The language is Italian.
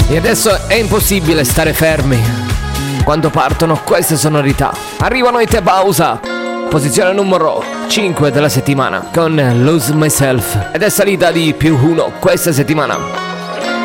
E adesso è impossibile stare fermi quando partono queste sonorità. Arrivano i Tebausa, posizione numero 5 della settimana con Lose Myself, ed è salita di +1 questa settimana.